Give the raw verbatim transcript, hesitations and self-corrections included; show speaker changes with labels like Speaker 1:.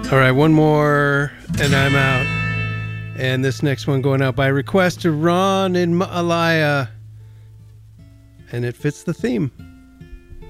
Speaker 1: All right, one more, and I'm out. And this next one going out by request to Ron and Alaya. And it fits the theme.